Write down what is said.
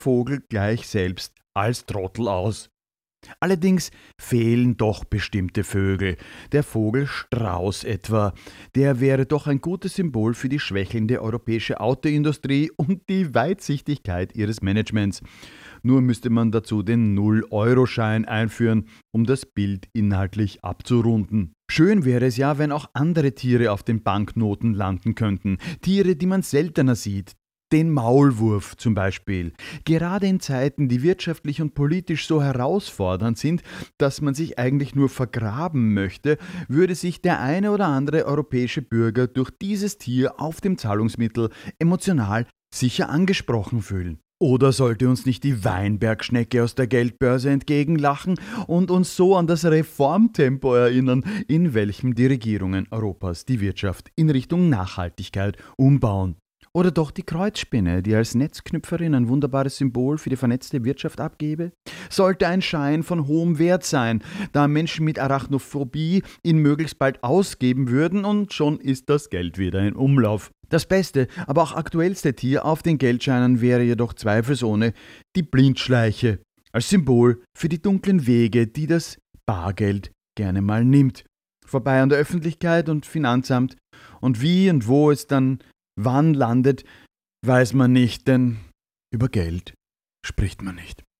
Vogel gleich selbst als Trottel aus. Allerdings fehlen doch bestimmte Vögel. Der Vogel Strauß etwa. Der wäre doch ein gutes Symbol für die schwächelnde europäische Autoindustrie und die Weitsichtigkeit ihres Managements. Nur müsste man dazu den 0-Euro-Schein einführen, um das Bild inhaltlich abzurunden. Schön wäre es ja, wenn auch andere Tiere auf den Banknoten landen könnten. Tiere, die man seltener sieht. Den Maulwurf zum Beispiel. Gerade in Zeiten, die wirtschaftlich und politisch so herausfordernd sind, dass man sich eigentlich nur vergraben möchte, würde sich der eine oder andere europäische Bürger durch dieses Tier auf dem Zahlungsmittel emotional sicher angesprochen fühlen. Oder sollte uns nicht die Weinbergschnecke aus der Geldbörse entgegenlachen und uns so an das Reformtempo erinnern, in welchem die Regierungen Europas die Wirtschaft in Richtung Nachhaltigkeit umbauen? Oder doch die Kreuzspinne, die als Netzknüpferin ein wunderbares Symbol für die vernetzte Wirtschaft abgebe? Sollte ein Schein von hohem Wert sein, da Menschen mit Arachnophobie ihn möglichst bald ausgeben würden und schon ist das Geld wieder in Umlauf. Das beste, aber auch aktuellste Tier auf den Geldscheinen wäre jedoch zweifelsohne die Blindschleiche, als Symbol für die dunklen Wege, die das Bargeld gerne mal nimmt. Vorbei an der Öffentlichkeit und Finanzamt und wie und wo es dann wann landet, weiß man nicht, denn über Geld spricht man nicht.